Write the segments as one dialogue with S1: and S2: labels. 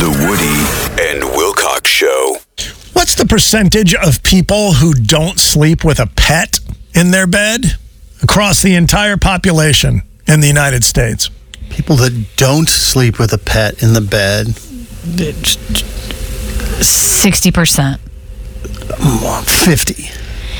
S1: The Woody and Wilcox Show.
S2: What's the percentage of people who don't sleep with a pet in their bed across the entire population in the United States?
S3: People that don't sleep with a pet in the bed.
S4: 60%.
S3: 50.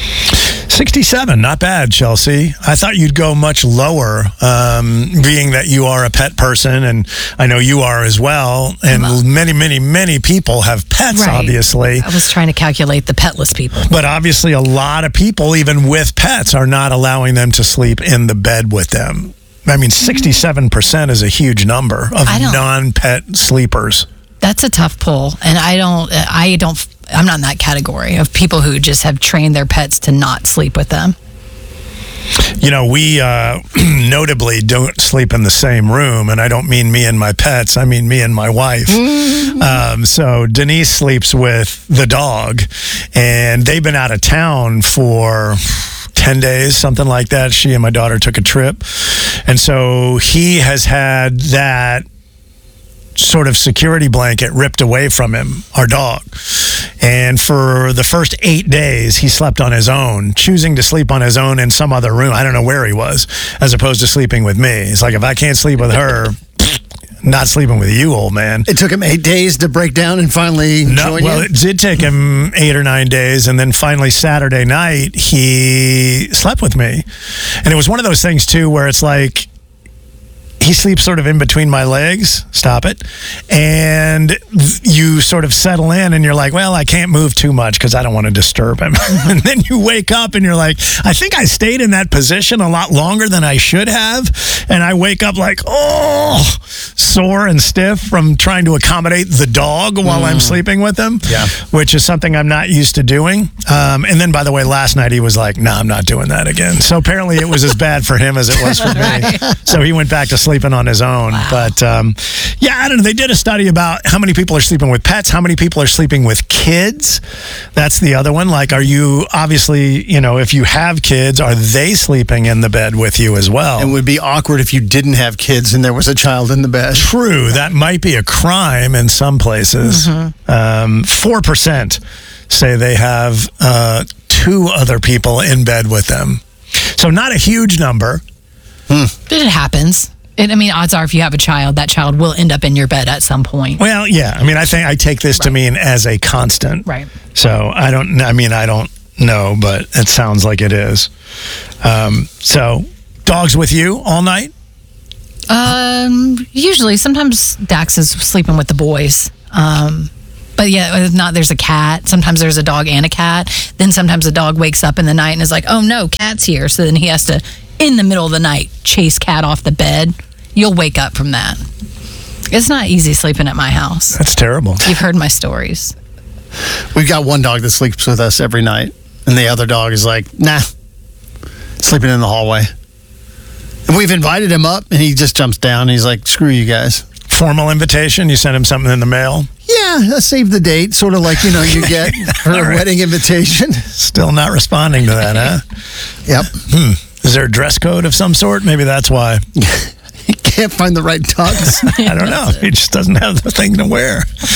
S2: 67, not bad, Chelsea. I thought you'd go much lower, being that you are a pet person, and I know you are as well, and many people have pets,
S4: Right.
S2: Obviously.
S4: I was trying to calculate the petless people.
S2: But obviously a lot of people, even with pets, are not allowing them to sleep in the bed with them. I mean, 67% is a huge number of non-pet sleepers.
S4: That's a tough pull, and I'm not in that category of people who just have trained their pets to not sleep with them.
S2: You know, we notably don't sleep in the same room, and I don't mean me and my pets. I mean me and my wife. So Denise sleeps with the dog, and they've been out of town for 10 days, something like that. She and my daughter took a trip, and so he has had that sort of security blanket ripped away from him, our dog. And for the first 8 days, he slept on his own, choosing to sleep on his own in some other room. I don't know where he was, as opposed to sleeping with me. It's like, if I can't sleep with her, not sleeping with you, old man.
S3: It took him 8 days to break down and finally join you?
S2: It did take him 8 or 9 days, and then finally Saturday night, he slept with me. And it was one of those things, too, where it's like, he sleeps sort of in between my legs. Stop it. And you sort of settle in and you're like, well, I can't move too much because I don't want to disturb him. And then you wake up and you're like, I think I stayed in that position a lot longer than I should have. And I wake up like, sore and stiff from trying to accommodate the dog while I'm sleeping with him, which is something I'm not used to doing. And then, by the way, last night he was like, no, I'm not doing that again. So apparently it was as bad for him as it was for me. So he went back to sleeping on his own. Wow. But I don't know. They did a study about how many people are sleeping with pets, how many people are sleeping with kids. That's the other one. Like, are you, obviously, if you have kids, are they sleeping in the bed with you as well?
S3: It would be awkward if you didn't have kids and there was a child in the bed.
S2: True. That might be a crime in some places. 4% say they have 2 other people in bed with them. So not a huge number.
S4: But it happens. Odds are if you have a child, that child will end up in your bed at some point.
S2: Well, yeah. I take this to mean as a constant.
S4: Right.
S2: So I don't know, but it sounds like it is. So dogs with you all night?
S4: Usually. Sometimes Dax is sleeping with the boys. But yeah, if not, there's a cat. Sometimes there's a dog and a cat. Then sometimes the dog wakes up in the night and is like, oh no, cat's here. So then he has to, in the middle of the night, chase cat off the bed. You'll wake up from that. It's not easy sleeping at my house.
S2: That's terrible.
S4: You've heard my stories.
S3: We've got one dog that sleeps with us every night, and the other dog is like, nah, sleeping in the hallway. And we've invited him up, and he just jumps down, and he's like, screw you guys.
S2: Formal invitation? You send him something in the mail?
S3: Yeah, save the date, sort of like, you get for a wedding invitation.
S2: Still not responding to that, huh?
S3: Yep.
S2: Is there a dress code of some sort? Maybe that's why.
S3: He can't find the right tux.
S2: I don't know. He just doesn't have the thing to wear.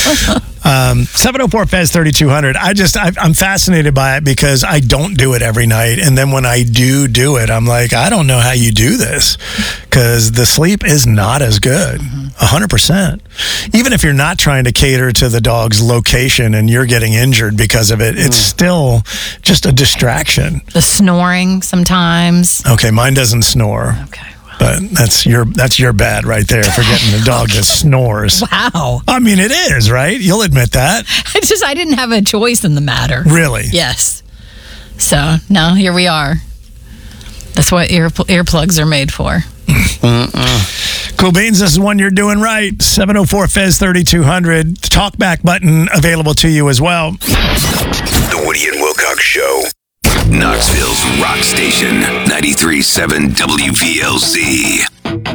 S2: 704-FEZ-3200. I'm fascinated by it because I don't do it every night. And then when I do it, I'm like, I don't know how you do this because the sleep is not as good. 100%. Even if you're not trying to cater to the dog's location and you're getting injured because of it, it's still just a distraction.
S4: The snoring sometimes.
S2: Okay, mine doesn't snore.
S4: Okay.
S2: But that's your bad right there for getting a dog that snores.
S4: Wow.
S2: It is, right? You'll admit that.
S4: I didn't have a choice in the matter.
S2: Really?
S4: Yes. So, no, here we are. That's what earplugs are made for.
S2: Cool beans, this is one you're doing right. 704-FEZ-3200. The talkback button available to you as well.
S1: The Woody and Wilcox Show. Knoxville's rock station, 93.7 WVLZ.